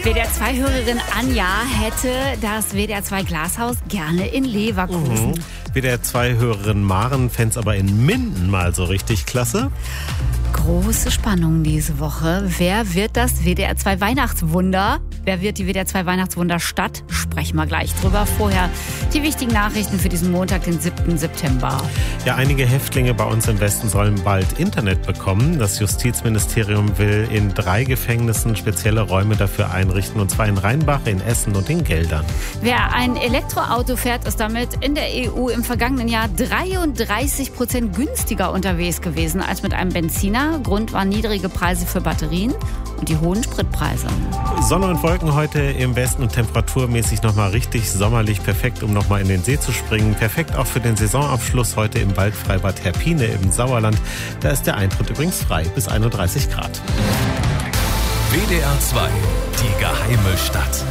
WDR2-Hörerin Anja hätte das WDR2-Glashaus gerne in Leverkusen. WDR2-Hörerin Maren fänd's aber in Minden mal so richtig klasse. Große Spannung diese Woche. Wer wird das WDR2-Weihnachtswunder? Wer wird die WDR2-Weihnachtswunderstadt? Sprechen wir gleich drüber. Vorher die wichtigen Nachrichten für diesen Montag, den 7. September. Ja, einige Häftlinge bei uns im Westen sollen bald Internet bekommen. Das Justizministerium will in 3 Gefängnissen spezielle Räume dafür einrichten, und zwar in Rheinbach, in Essen und in Geldern. Wer ein Elektroauto fährt, ist damit in der EU im vergangenen Jahr 33% günstiger unterwegs gewesen als mit einem Benziner. Grund waren niedrige Preise für Batterien und die hohen Spritpreise. Sonne und Wolken heute im Westen und temperaturmäßig nochmal richtig sommerlich. Perfekt, um nochmal in den See zu springen. Perfekt auch für den Saisonabschluss heute im Waldfreibad Herpine im Sauerland. Da ist der Eintritt übrigens frei bis 31 Grad. WDR 2, die geheime Stadt.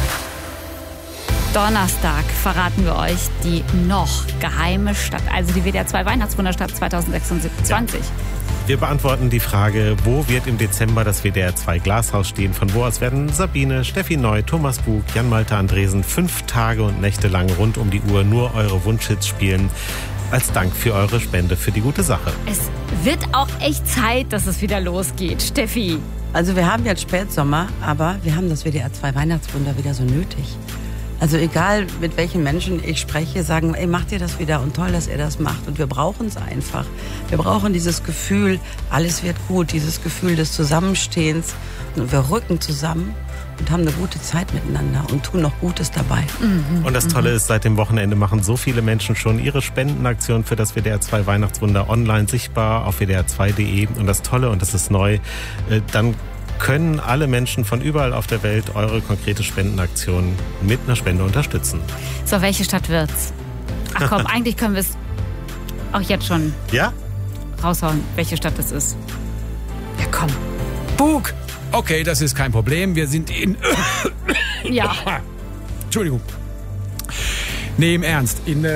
Donnerstag verraten wir euch die noch geheime Stadt, also die WDR2 Weihnachtswunderstadt 2026. Ja. Wir beantworten die Frage, wo wird im Dezember das WDR2 Glashaus stehen? Von wo aus werden Sabine, Steffi Neu, Thomas Bug, Jan-Malte Andresen 5 Tage und Nächte lang rund um die Uhr nur eure Wunschhits spielen. Als Dank für eure Spende für die gute Sache. Es wird auch echt Zeit, dass es wieder losgeht. Steffi. Also wir haben jetzt Spätsommer, aber wir haben das WDR2 Weihnachtswunder wieder so nötig. Also egal, mit welchen Menschen ich spreche, sagen, ey, macht ihr das wieder und toll, dass ihr das macht. Und wir brauchen es einfach. Wir brauchen dieses Gefühl, alles wird gut, dieses Gefühl des Zusammenstehens. Und wir rücken zusammen und haben eine gute Zeit miteinander und tun noch Gutes dabei. Und das Tolle ist, seit dem Wochenende machen so viele Menschen schon ihre Spendenaktion für das WDR2 Weihnachtswunder online sichtbar auf wdr2.de. Und das Tolle, und das ist neu, dann können alle Menschen von überall auf der Welt eure konkrete Spendenaktion mit einer Spende unterstützen. So, welche Stadt wird's? Ach komm, eigentlich können wir es auch jetzt schon raushauen, welche Stadt es ist. Ja, komm. Bug! Okay, das ist kein Problem. Wir sind in... Ja. Entschuldigung. Nee, im Ernst. In...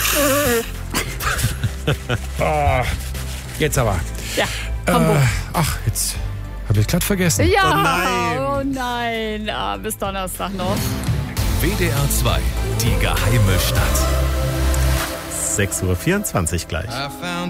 Jetzt aber. Ja, komm, Bug. Ach, jetzt... Hab ich glatt vergessen. Ja, oh nein. Bis Donnerstag noch. WDR 2, die geheime Stadt. 6:24 Uhr gleich.